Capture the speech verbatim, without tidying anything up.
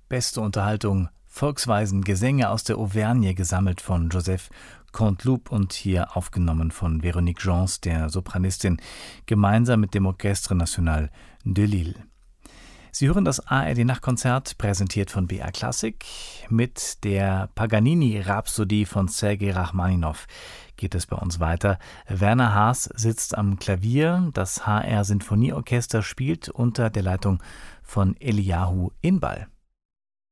Beste Unterhaltung, Volksweisen, Gesänge aus der Auvergne, gesammelt von Joseph Canteloup und hier aufgenommen von Véronique Gens, der Sopranistin, gemeinsam mit dem Orchestre National de Lille. Sie hören das A R D-Nachtkonzert, präsentiert von B R Klassik. Mit der Paganini-Rhapsodie von Sergei Rachmaninow geht es bei uns weiter. Werner Haas sitzt am Klavier. Das H R-Sinfonieorchester spielt unter der Leitung von Eliyahu Inbal.